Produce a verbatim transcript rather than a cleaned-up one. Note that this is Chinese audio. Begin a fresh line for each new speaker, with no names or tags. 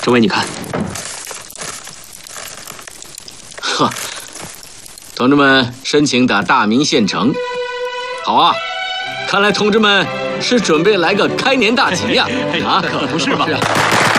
政委，你看，呵，同志们申请打大明县城，好啊！看来同志们是准备来个开年大吉呀！啊，
可不是嘛！